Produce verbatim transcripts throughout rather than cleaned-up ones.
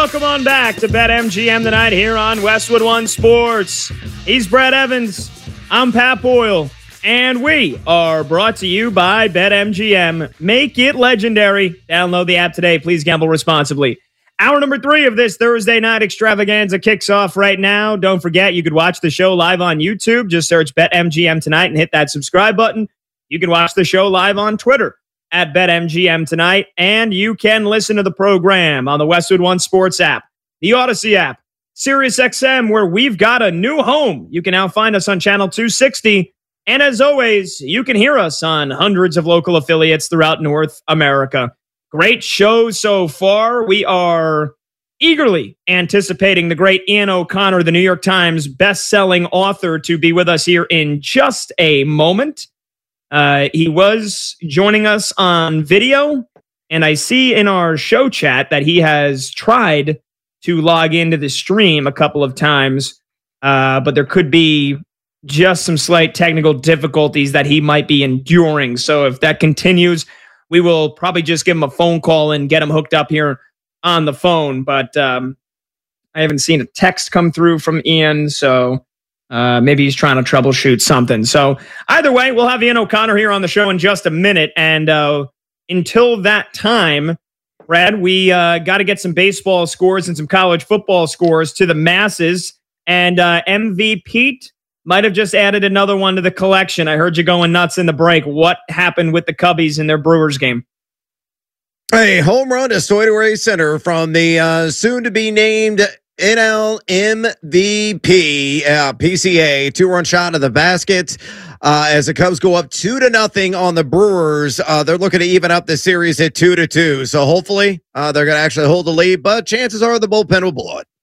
welcome on back to BetMGM tonight here on Westwood One Sports. He's Brad Evans. I'm Pat Boyle. And we are brought to you by BetMGM. Make it legendary. Download the app today. Please gamble responsibly. Hour number three of this Thursday night extravaganza kicks off right now. Don't forget, you could watch the show live on YouTube. Just search BetMGM tonight and hit that subscribe button. You can watch the show live on Twitter at BetMGM tonight. And you can listen to the program on the Westwood One Sports app, the Odyssey app, SiriusXM, where we've got a new home. You can now find us on channel two sixty. And as always, you can hear us on hundreds of local affiliates throughout North America. Great show so far. We are eagerly anticipating the great Ian O'Connor, the New York Times best-selling author, to be with us here in just a moment. Uh, he was joining us on video, and I see in our show chat that he has tried to log into the stream a couple of times, uh, but there could be just some slight technical difficulties that he might be enduring. So if that continues, we will probably just give him a phone call and get him hooked up here on the phone. But um, I haven't seen a text come through from Ian, so uh, maybe he's trying to troubleshoot something. So either way, we'll have Ian O'Connor here on the show in just a minute. And uh, until that time, Brad, we uh, got to get some baseball scores and some college football scores to the masses. And uh, M V Pete might have just added another one to the collection. I heard you going nuts in the break. What happened with the Cubbies in their Brewers game? A home run to Stoydaway Center from the uh, soon-to-be-named N L M V P, uh, P C A, two-run shot of the basket. Uh, as the Cubs go up two to nothing on the Brewers, uh, they're looking to even up the series at two to two. So hopefully uh, they're going to actually hold the lead, but chances are the bullpen will blow it.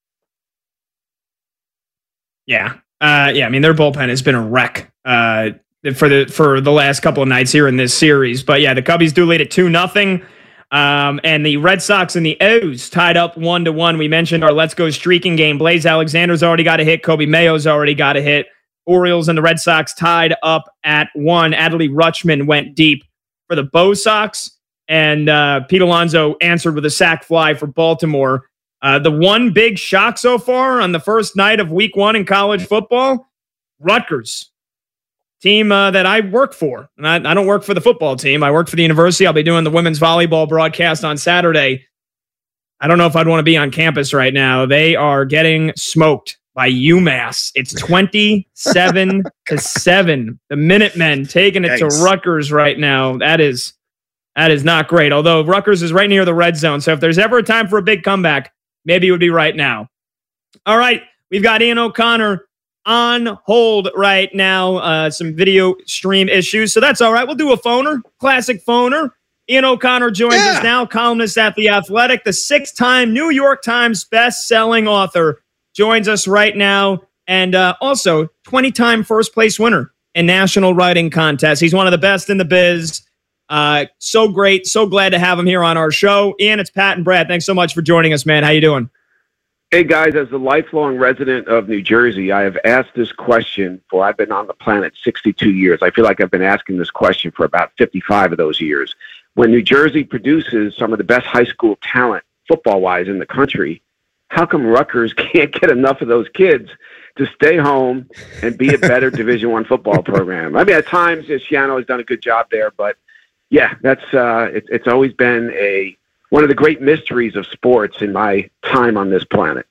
Yeah. Uh, yeah, I mean, their bullpen has been a wreck uh, for the for the last couple of nights here in this series. But yeah, the Cubbies do lead at two nothing. Um, and the Red Sox and the O's tied up one to one. We mentioned our Let's Go streaking game. Blaze Alexander's already got a hit. Kobe Mayo's already got a hit. Orioles and the Red Sox tied up at one. Adley Rutschman went deep for the Bo Sox. And uh, Pete Alonso answered with a sac fly for Baltimore. Uh, the one big shock so far on the first night of week one in college football, Rutgers, team uh, that I work for. And I, I don't work for the football team. I work for the university. I'll be doing the women's volleyball broadcast on Saturday. I don't know if I'd want to be on campus right now. They are getting smoked by UMass. It's twenty-seven to seven. The Minutemen taking it Thanks. to Rutgers right now. That is, that is not great. Although Rutgers is right near the red zone. So if there's ever a time for a big comeback, maybe it would be right now. All right, we've got Ian O'Connor on hold right now. Uh, some video stream issues, so that's all right. We'll do a phoner, classic phoner. Ian O'Connor joins yeah. us now, columnist at The Athletic, the six-time New York Times best-selling author, joins us right now, and uh, also twenty-time first-place winner in national writing contests. He's one of the best in the biz. Uh, so great. So glad to have him here on our show. Ian, it's Pat and Brad. Thanks so much for joining us, man. How you doing? Hey, guys. As a lifelong resident of New Jersey, I have asked this question for, I've been on the planet sixty-two years. I feel like I've been asking this question for about fifty-five of those years. When New Jersey produces some of the best high school talent, football-wise, in the country, how come Rutgers can't get enough of those kids to stay home and be a better Division One football program? I mean, at times, Shiano has done a good job there, but yeah, that's uh, it, it's always been a one of the great mysteries of sports in my time on this planet.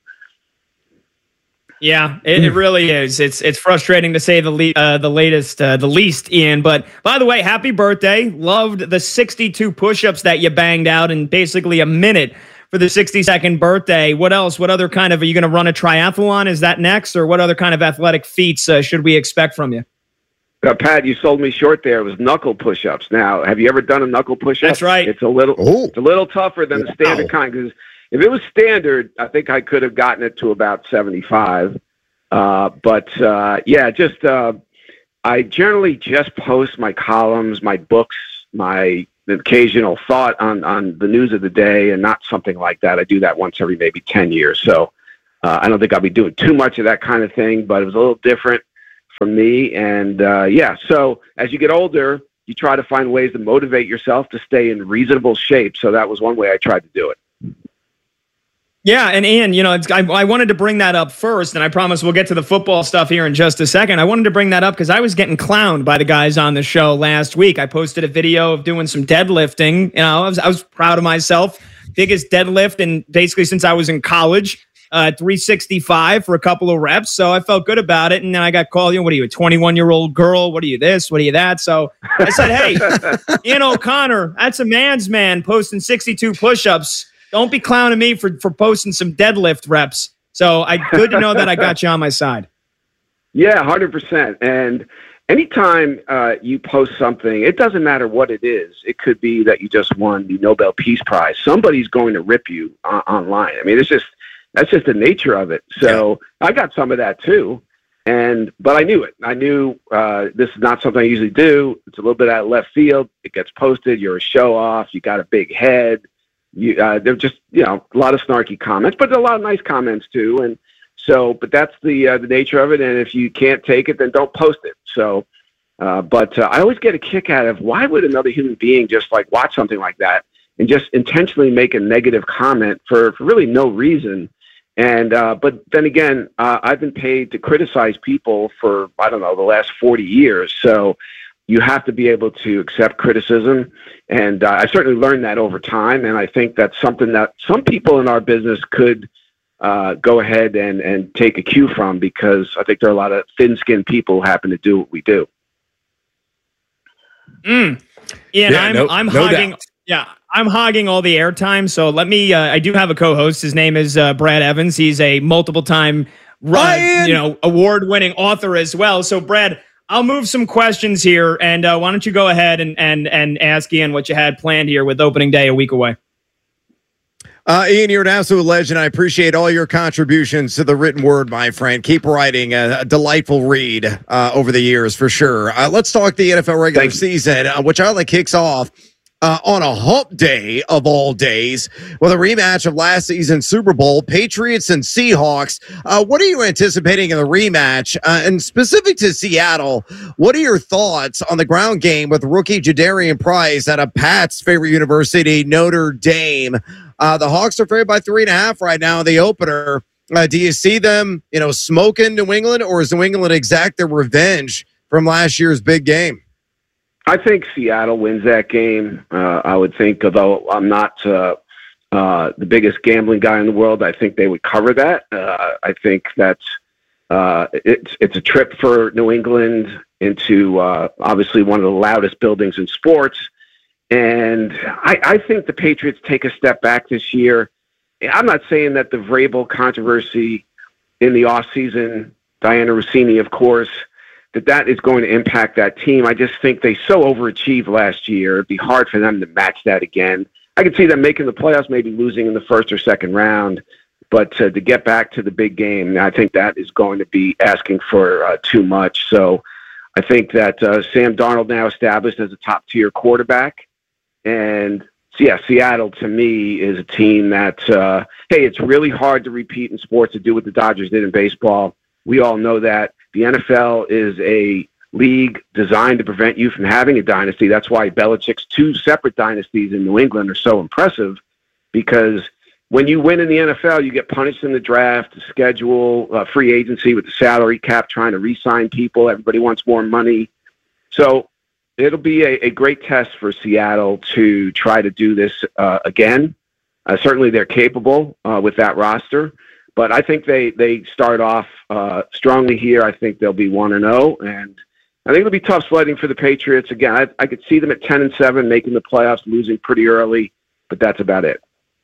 Yeah, it, it really is. It's it's frustrating to say the le- uh, the latest, uh, the least, Ian. But by the way, happy birthday! Loved the sixty-two push-ups that you banged out in basically a minute for the sixty-second birthday. What else? What other kind of? Are you going to run a triathlon? Is that next, or what other kind of athletic feats uh, should we expect from you? Uh, Pat, you sold me short there. It was knuckle push-ups. Now, have you ever done a knuckle push-up? That's right. It's a little, Ooh. it's a little tougher than the standard wow. kind. Because if it was standard, I think I could have gotten it to about seventy-five. Uh, but uh, yeah, just uh, I generally just post my columns, my books, my occasional thought on on the news of the day, and not something like that. I do that once every maybe ten years. So uh, I don't think I'll be doing too much of that kind of thing. But it was a little different for me, and uh, yeah. So as you get older, you try to find ways to motivate yourself to stay in reasonable shape. So that was one way I tried to do it. Yeah, and Ian, you know, it's, I, I wanted to bring that up first, and I promise we'll get to the football stuff here in just a second. I wanted to bring that up because I was getting clowned by the guys on the show last week. I posted a video of doing some deadlifting. You know, I was, I was proud of myself. Biggest deadlift, and basically since I was in college, uh, three sixty-five for a couple of reps. So I felt good about it. And then I got called, you know, what are you, a twenty-one-year-old girl? What are you this? What are you that? So I said, hey, Ian O'Connor, that's a man's man posting sixty-two push-ups. Don't be clowning me for, for posting some deadlift reps. So I good to know that I got you on my side. Yeah, one hundred percent. And anytime uh, you post something, it doesn't matter what it is. It could be that you just won the Nobel Peace Prize. Somebody's going to rip you uh, online. I mean, it's just that's just the nature of it. So yeah. I got some of that too. And but I knew it. I knew uh, this is not something I usually do. It's a little bit out of left field. It gets posted. You're a show off. You got a big head. You, uh, they're just, you know, a lot of snarky comments, but a lot of nice comments too. And so, but that's the uh, the nature of it. And if you can't take it, then don't post it. So, uh, but uh, I always get a kick out of why would another human being just like watch something like that and just intentionally make a negative comment for, for really no reason. And uh, but then again, uh, I've been paid to criticize people for, I don't know, the last forty years. So you have to be able to accept criticism. And uh, I certainly learned that over time. And I think that's something that some people in our business could uh, go ahead and, and take a cue from, because I think there are a lot of thin-skinned people who happen to do what we do. Mm. Ian, yeah, I'm, no, I'm no hogging. Doubt. Yeah, I'm hogging all the airtime. So let me, uh, I do have a co-host. His name is uh, Brad Evans. He's a multiple time, uh, you know, award-winning author as well. So Brad, I'll move some questions here, and uh, why don't you go ahead and and and ask Ian what you had planned here with opening day a week away. Uh, Ian, you're an absolute legend. I appreciate all your contributions to the written word, my friend. Keep writing. A, a delightful read uh, over the years, for sure. Uh, let's talk the N F L regular Thanks. season, uh, which I like kicks off Uh, on a hump day of all days with a rematch of last season's Super Bowl, Patriots and Seahawks. Uh, what are you anticipating in the rematch? Uh, and specific to Seattle, what are your thoughts on the ground game with rookie Jadarian Price at a Pat's favorite university, Notre Dame? Uh, the Hawks are favored by three and a half right now in the opener. Uh, do you see them, you know, smoking New England, or is New England exact their revenge from last year's big game? I think Seattle wins that game. Uh, I would think, although I'm not uh, uh, the biggest gambling guy in the world, I think they would cover that. Uh, I think that uh, it's it's a trip for New England into uh, obviously one of the loudest buildings in sports. And I, I think the Patriots take a step back this year. I'm not saying that the Vrabel controversy in the offseason, Diana Rossini, of course, that that is going to impact that team. I just think they so overachieved last year. It'd be hard for them to match that again. I could see them making the playoffs, maybe losing in the first or second round, but uh, to get back to the big game, I think that is going to be asking for uh, too much. So I think that uh, Sam Darnold now established as a top-tier quarterback, and so yeah, Seattle to me is a team that, uh, hey, it's really hard to repeat in sports to do what the Dodgers did in baseball. We all know that. The N F L is a league designed to prevent you from having a dynasty. That's why Belichick's two separate dynasties in New England are so impressive, because when you win in the N F L, you get punished in the draft, the schedule, uh, free agency with the salary cap, trying to re-sign people. Everybody wants more money. So it'll be a, a great test for Seattle to try to do this uh, again. Uh, certainly they're capable uh, with that roster. But I think they, they start off uh, strongly here. I think they'll be one and zero, and I think it'll be tough sledding for the Patriots. Again, I, I could see them at ten and seven, making the playoffs, losing pretty early, but that's about it.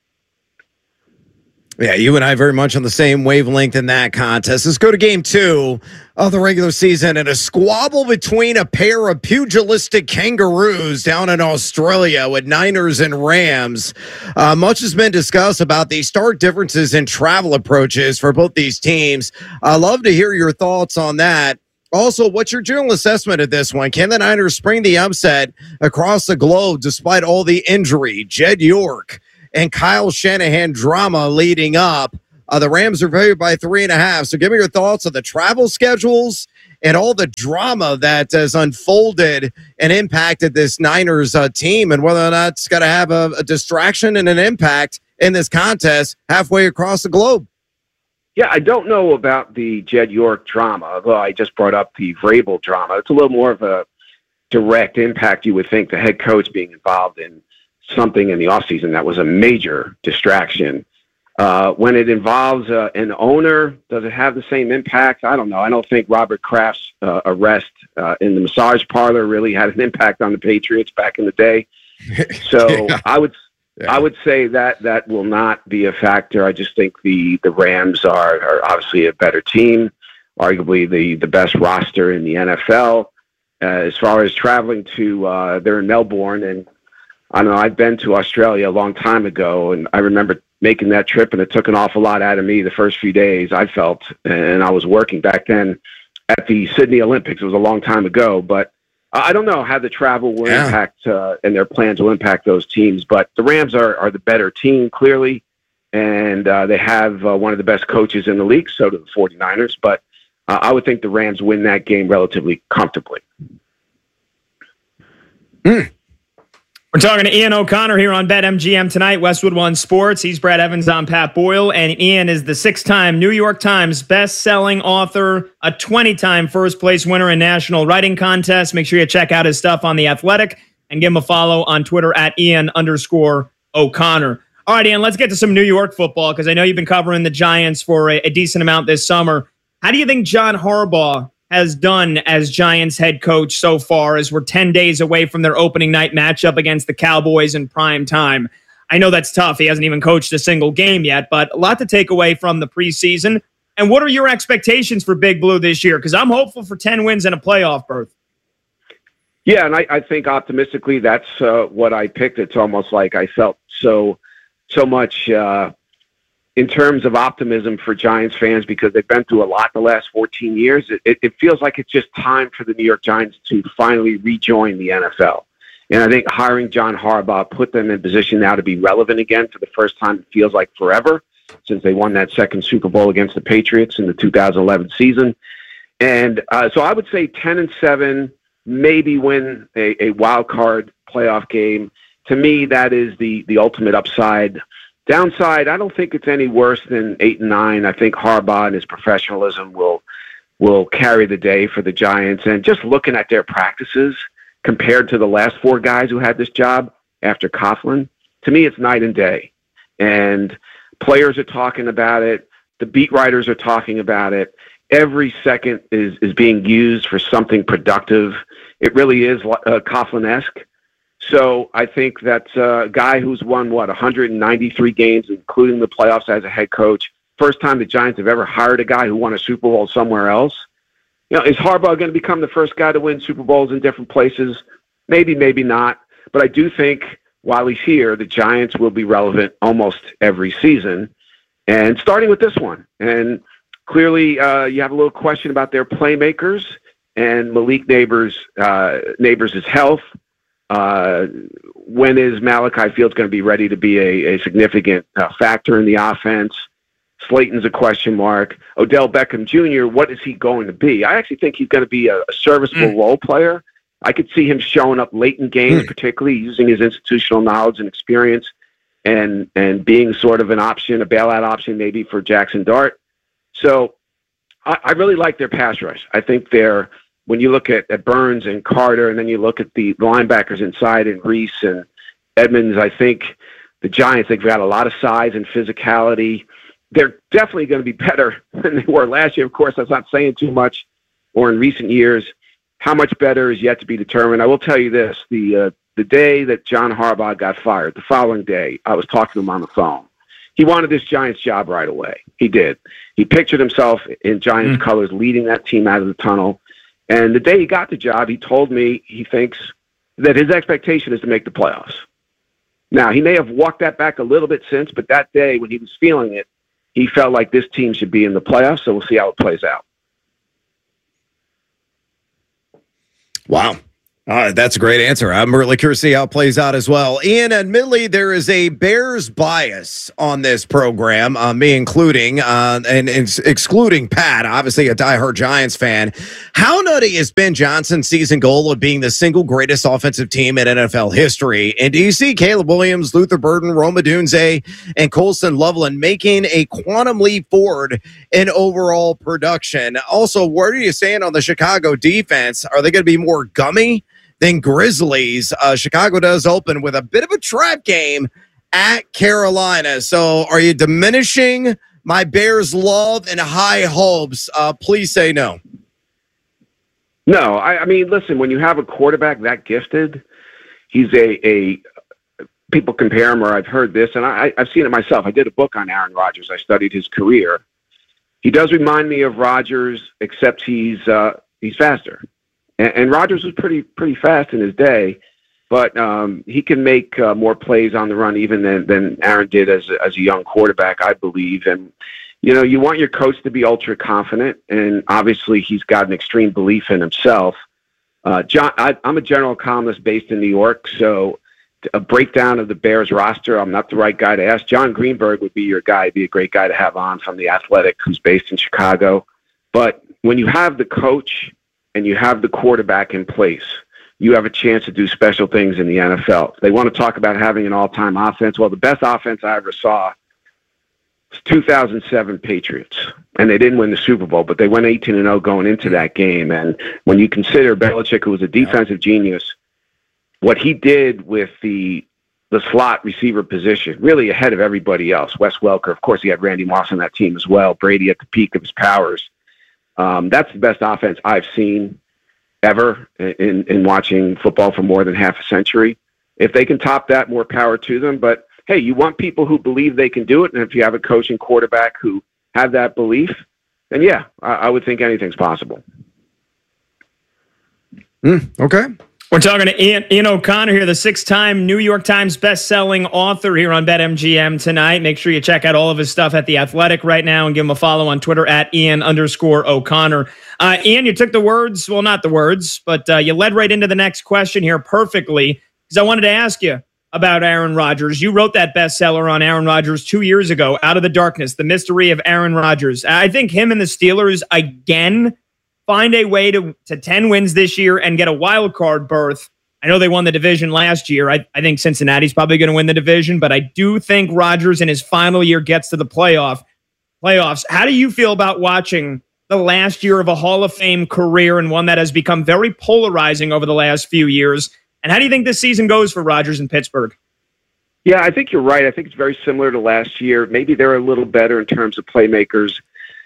Yeah, you and I very much on the same wavelength in that contest. Let's go to game two of the regular season, and a squabble between a pair of pugilistic kangaroos down in Australia with Niners and Rams. Uh, much has been discussed about the stark differences in travel approaches for both these teams. I'd love to hear your thoughts on that. Also, what's your general assessment of this one? Can the Niners spring the upset across the globe despite all the injury? Jed York and Kyle Shanahan drama leading up. Uh, the Rams are favored by three and a half. So give me your thoughts on the travel schedules and all the drama that has unfolded and impacted this Niners uh, team, and whether or not it's going to have a, a distraction and an impact in this contest halfway across the globe. Yeah, I don't know about the Jed York drama, although I just brought up the Vrabel drama. It's a little more of a direct impact, you would think, the head coach being involved in something in the offseason that was a major distraction. Uh, when it involves uh, an owner, does it have the same impact? I don't know. I don't think Robert Kraft's uh, arrest uh, in the massage parlor really had an impact on the Patriots back in the day. So yeah. I would yeah. I would say that that will not be a factor. I just think the, the Rams are, are obviously a better team, arguably the, the best roster in the N F L. Uh, as far as traveling to, uh, they're in Melbourne, and I don't know, I've been to Australia a long time ago, and I remember making that trip, and it took an awful lot out of me the first few days, I felt, and I was working back then at the Sydney Olympics. It was a long time ago, but I don't know how the travel will yeah. impact uh, and their plans will impact those teams, but the Rams are, are the better team, clearly, and uh, they have uh, one of the best coaches in the league, so do the 49ers, but uh, I would think the Rams win that game relatively comfortably. Mm. We're talking to Ian O'Connor here on BetMGM tonight, Westwood One Sports. He's Brad Evans, I'm Pat Boyle, and Ian is the six-time New York Times best-selling author, a twenty-time first-place winner in national writing contests. Make sure you check out his stuff on The Athletic and give him a follow on Twitter at Ian underscore O'Connor. All right, Ian, let's get to some New York football because I know you've been covering the Giants for a, a decent amount this summer. How do you think John Harbaugh has done as Giants head coach so far, as we're ten days away from their opening night matchup against the Cowboys in prime time? I know that's tough. He hasn't even coached a single game yet, but a lot to take away from the preseason. And what are your expectations for Big Blue this year? Because I'm hopeful for ten wins and a playoff berth. Yeah, and I, I think optimistically that's uh, what I picked. It's almost like I felt so, so much uh, in terms of optimism for Giants fans because they've been through a lot the last fourteen years. It, it, it feels like it's just time for the New York Giants to finally rejoin the N F L. And I think hiring John Harbaugh put them in position now to be relevant again for the first time, it feels like forever, since they won that second Super Bowl against the Patriots in the two thousand eleven season. And uh, so I would say ten and seven, maybe win a, a wild card playoff game. To me, that is the, the ultimate upside. Downside, I don't think it's any worse than eight and nine. I think Harbaugh and his professionalism will will carry the day for the Giants. And just looking at their practices compared to the last four guys who had this job after Coughlin, to me, it's night and day. And players are talking about it. The beat writers are talking about it. Every second is is being used for something productive. It really is uh, Coughlin-esque. So I think that a guy who's won, what, one hundred ninety-three games, including the playoffs as a head coach, first time the Giants have ever hired a guy who won a Super Bowl somewhere else. You know, is Harbaugh going to become the first guy to win Super Bowls in different places? Maybe, maybe not. But I do think while he's here, the Giants will be relevant almost every season, and starting with this one. And clearly uh, you have a little question about their playmakers and Malik Neighbors' uh, Neighbors' health. Uh, when is Malachi Fields going to be ready to be a, a significant uh, factor in the offense? Slayton's a question mark. Odell Beckham Junior, what is he going to be? I actually think he's going to be a, a serviceable mm. role player. I could see him showing up late in games, mm. particularly using his institutional knowledge and experience and and being sort of an option, a bailout option maybe for Jackson Dart. So I, I really like their pass rush. I think they're, when you look at, at Burns and Carter, and then you look at the linebackers inside and Reese and Edmonds, I think the Giants, they've got a lot of size and physicality. They're definitely going to be better than they were last year. Of course, that's not saying too much, or in recent years. How much better is yet to be determined. I will tell you this, the uh, the day that John Harbaugh got fired, the following day, I was talking to him on the phone. He wanted this Giants job right away. He did. He pictured himself in Giants mm. colors leading that team out of the tunnel. And the day he got the job, he told me he thinks that his expectation is to make the playoffs. Now, he may have walked that back a little bit since, but that day when he was feeling it, he felt like this team should be in the playoffs, so we'll see how it plays out. Wow. Uh, that's a great answer. I'm really curious to see how it plays out as well. Ian, admittedly, there is a Bears bias on this program, uh, me including, uh, and, and excluding Pat, obviously a diehard Giants fan. How nutty is Ben Johnson's season goal of being the single greatest offensive team in N F L history? And do you see Caleb Williams, Luther Burden, Rome Odunze, and Colston Loveland making a quantum leap forward in overall production? Also, where do you stand on the Chicago defense? Are they going to be more gummy than Grizzlies? Uh, Chicago does open with a bit of a trap game at Carolina. So are you diminishing my Bears love and high hopes? Uh, please say no. No, I, I mean, listen, when you have a quarterback that gifted, he's a, a people compare him, or I've heard this, and I, I've seen it myself. I did a book on Aaron Rodgers. I studied his career. He does remind me of Rodgers, except he's uh, he's faster. And, and Rodgers was pretty pretty fast in his day, but um, he can make uh, more plays on the run even than, than Aaron did as a, as a young quarterback, I believe. And you know, you want your coach to be ultra confident, and obviously he's got an extreme belief in himself. Uh, John, I, I'm a general columnist based in New York, so a breakdown of the Bears roster, I'm not the right guy to ask. John Greenberg would be your guy. He'd be a great guy to have on from The Athletic, who's based in Chicago. But when you have the coach and you have the quarterback in place, you have a chance to do special things in the N F L. They want to talk about having an all-time offense. Well, the best offense I ever saw was two thousand seven Patriots, and they didn't win the Super Bowl, but they went eighteen and oh going into that game. And when you consider Belichick, who was a defensive genius, what he did with the the slot receiver position, really ahead of everybody else. Wes Welker, of course, he had Randy Moss on that team as well. Brady at the peak of his powers. Um, that's the best offense I've seen ever in, in watching football for more than half a century. If they can top that, more power to them. But, hey, you want people who believe they can do it, and if you have a coach and quarterback who have that belief, then, yeah, I, I would think anything's possible. Mm, okay. We're talking to Ian, Ian O'Connor here, the six-time New York Times best-selling author here on BetMGM tonight. Make sure you check out all of his stuff at The Athletic right now and give him a follow on Twitter at Ian underscore O'Connor. Uh, Ian, you took the words, well, not the words, but uh, you led right into the next question here perfectly, because I wanted to ask you about Aaron Rodgers. You wrote that bestseller on Aaron Rodgers two years ago, Out of the Darkness, The Mystery of Aaron Rodgers. I think him and the Steelers, again, find a way to, to ten wins this year and get a wild card berth. I know they won the division last year. I, I think Cincinnati's probably going to win the division, but I do think Rodgers in his final year gets to the playoff playoffs. How do you feel about watching the last year of a Hall of Fame career and one that has become very polarizing over the last few years? And how do you think this season goes for Rodgers in Pittsburgh? Yeah, I think you're right. I think it's very similar to last year. Maybe they're a little better in terms of playmakers.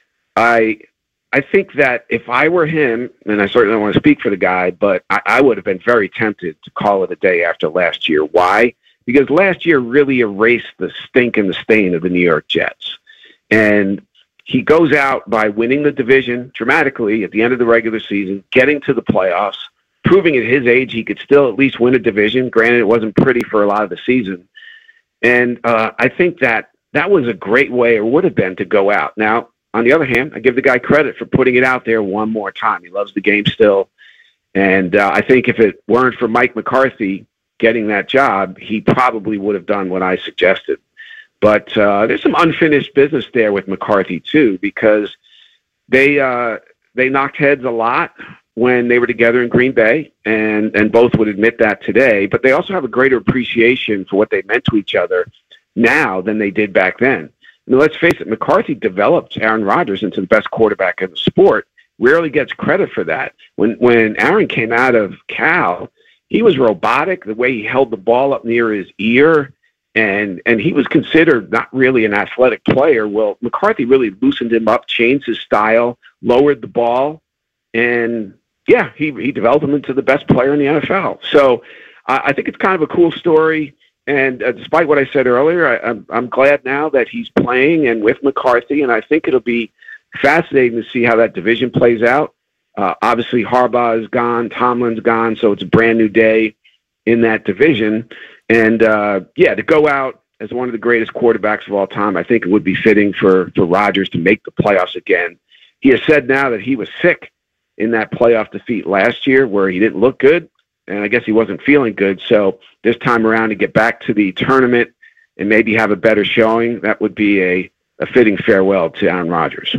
I I think that if I were him, and I certainly don't want to speak for the guy, but I, I would have been very tempted to call it a day after last year. Why? Because last year really erased the stink and the stain of the New York Jets. And he goes out by winning the division dramatically at the end of the regular season, getting to the playoffs, proving at his age he could still at least win a division. Granted, it wasn't pretty for a lot of the season. And uh, I think that that was a great way, or would have been, to go out. Now, on the other hand, I give the guy credit for putting it out there one more time. He loves the game still. And uh, I think if it weren't for Mike McCarthy getting that job, he probably would have done what I suggested. But uh, there's some unfinished business there with McCarthy, too, because they uh, they knocked heads a lot when they were together in Green Bay, and, and both would admit that today. But they also have a greater appreciation for what they meant to each other now than they did back then. I mean, let's face it, McCarthy developed Aaron Rodgers into the best quarterback in the sport. Rarely gets credit for that. When when Aaron came out of Cal, he was robotic, the way he held the ball up near his ear, and and he was considered not really an athletic player. Well, McCarthy really loosened him up, changed his style, lowered the ball, and yeah, he, he developed him into the best player in the N F L. So uh, I think it's kind of a cool story. And uh, despite what I said earlier, I, I'm, I'm glad now that he's playing and with McCarthy, and I think it'll be fascinating to see how that division plays out. Uh, obviously, Harbaugh is gone, Tomlin's gone, so it's a brand new day in that division. And, uh, yeah, to go out as one of the greatest quarterbacks of all time, I think it would be fitting for, for Rodgers to make the playoffs again. He has said now that he was sick in that playoff defeat last year where he didn't look good. and I guess he wasn't feeling good. So this time around to get back to the tournament and maybe have a better showing, that would be a, a fitting farewell to Aaron Rodgers.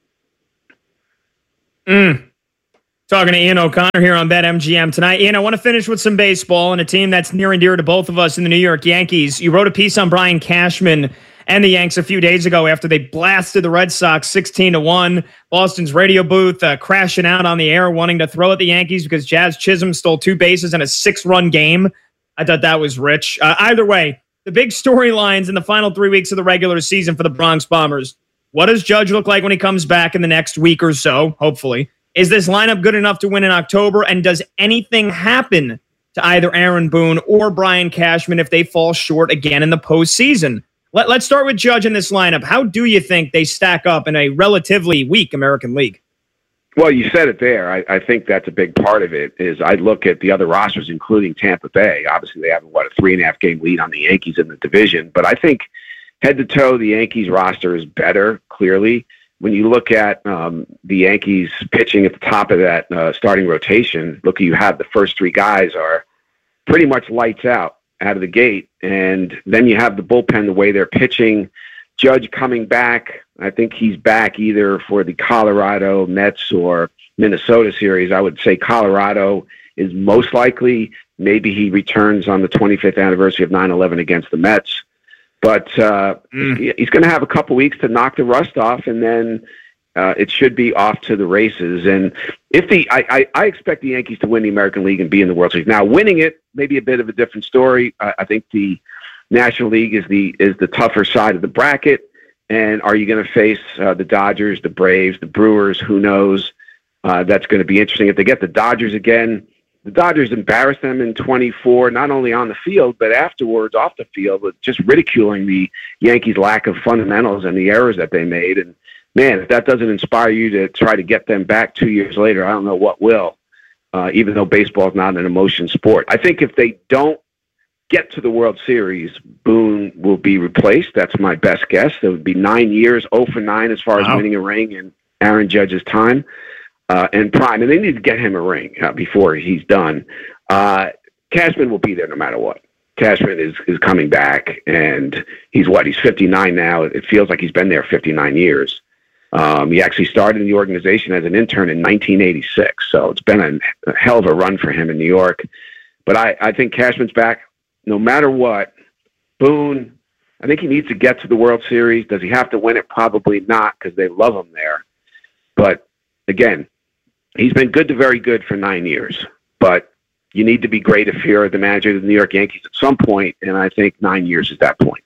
Mm. Talking to Ian O'Connor here on BetMGM tonight. Ian, I want to finish with some baseball and a team that's near and dear to both of us in the New York Yankees. You wrote a piece on Brian Cashman and the Yanks a few days ago after they blasted the Red Sox sixteen to one. Boston's radio booth uh, crashing out on the air, wanting to throw at the Yankees because Jazz Chisholm stole two bases in a six-run game. I thought that was rich. Uh, either way, the big storylines in the final three weeks of the regular season for the Bronx Bombers. What does Judge look like when he comes back in the next week or so, hopefully? Is this lineup good enough to win in October? And does anything happen to either Aaron Boone or Brian Cashman if they fall short again in the postseason? Let, let's start with Judge in this lineup. How do you think they stack up in a relatively weak American League? Well, you said it there. I, I think that's a big part of it. Is I look at the other rosters, including Tampa Bay. Obviously, they have what a three and a half game lead on the Yankees in the division. But I think head to toe, the Yankees roster is better. Clearly, when you look at um, the Yankees pitching at the top of that uh, starting rotation, look, you have the first three guys are pretty much lights out out of the gate, and then you have the bullpen, the way they're pitching. Judge coming back, I think he's back either for the Colorado Mets or Minnesota series. I would say Colorado is most likely. Maybe he returns on the twenty-fifth anniversary of nine eleven against the Mets. But uh, mm. he's going to have a couple weeks to knock the rust off, and then uh, it should be off to the races. And if the, I, I, I expect the Yankees to win the American League and be in the World Series. Now, winning it may be a bit of a different story. I, I think the National League is the is the tougher side of the bracket. And are you going to face uh, the Dodgers, the Braves, the Brewers? Who knows? Uh, that's going to be interesting. If they get the Dodgers again, the Dodgers embarrassed them in twenty-four, not only on the field, but afterwards off the field, with just ridiculing the Yankees' lack of fundamentals and the errors that they made. And, man, if that doesn't inspire you to try to get them back two years later, I don't know what will, uh, even though baseball is not an emotion sport. I think if they don't get to the World Series, Boone will be replaced. That's my best guess. It would be nine years, oh for nine as far as wow. winning a ring in Aaron Judge's time. Uh, and prime, and they need to get him a ring uh, before he's done. Uh, Cashman will be there no matter what. Cashman is, is coming back, and he's what? He's fifty-nine now. It feels like he's been there fifty-nine years. Um, he actually started in the organization as an intern in nineteen eighty-six, so it's been a, a hell of a run for him in New York. But I, I think Cashman's back no matter what. Boone, I think he needs to get to the World Series. Does he have to win it? Probably not, because they love him there. But, again, he's been good to very good for nine years, but you need to be great if you're the manager of the New York Yankees at some point, and I think nine years is that point.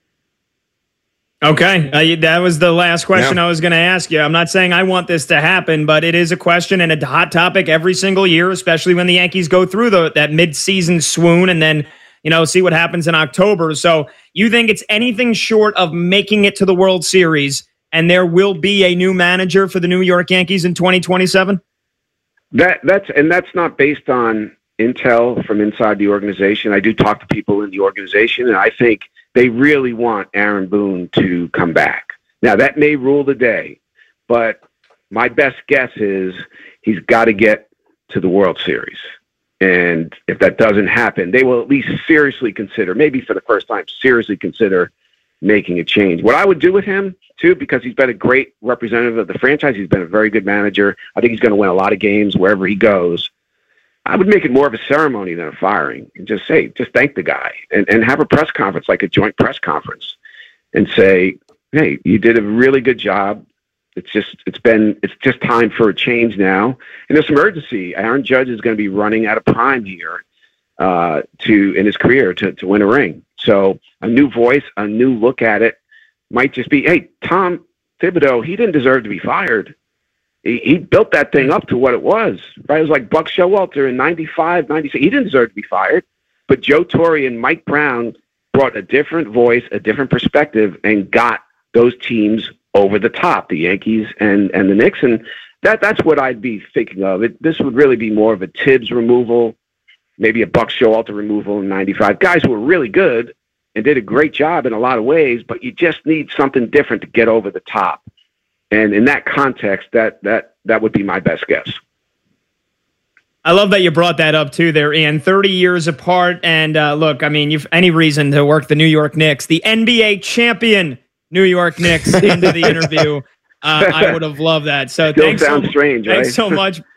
Okay, uh, that was the last question yeah. I was going to ask you. I'm not saying I want this to happen, but it is a question and a hot topic every single year, especially when the Yankees go through the, that mid-season swoon and then, you know, see what happens in October. So you think it's anything short of making it to the World Series, and there will be a new manager for the New York Yankees in twenty twenty-seven? That that's and that's not based on intel from inside the organization. I do talk to people in the organization, and I think they really want Aaron Boone to come back. Now, that may rule the day, but my best guess is he's got to get to the World Series. And if that doesn't happen, they will at least seriously consider, maybe for the first time, seriously consider making a change. What I would do with him, too, because he's been a great representative of the franchise, he's been a very good manager. I think he's going to win a lot of games wherever he goes. I would make it more of a ceremony than a firing, and just say, just thank the guy, and, and have a press conference, like a joint press conference, and say, hey, you did a really good job. It's just, it's been, it's just time for a change now. And there's some urgency. Aaron Judge is going to be running out of prime here uh, to, in his career to, to win a ring. So a new voice, a new look at it might just be, hey, Tom Thibodeau, he didn't deserve to be fired. He, he built that thing up to what it was, right? It was like Buck Showalter in ninety-five, ninety-six. He didn't deserve to be fired, but Joe Torre and Mike Brown brought a different voice, a different perspective, and got those teams over the top, the Yankees and, and the Knicks. And that that's what I'd be thinking of. It, this would really be more of a Tibbs removal, maybe a Buck Showalter removal in ninety-five. Guys who were really good and did a great job in a lot of ways, but you just need something different to get over the top. And in that context, that that that would be my best guess. I love that you brought that up too there, Ian. thirty years apart. And uh, look, I mean, you've any reason to work the New York Knicks, the N B A champion New York Knicks into the interview. Uh, I would have loved that. So Still thanks sounds so, strange, thanks right? so much.